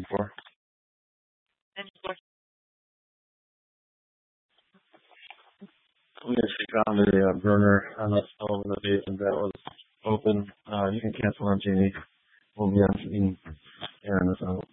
before. We actually found a burner on that stove in the basement that was open. You can cancel on Jamie. We'll be on scene airing this out.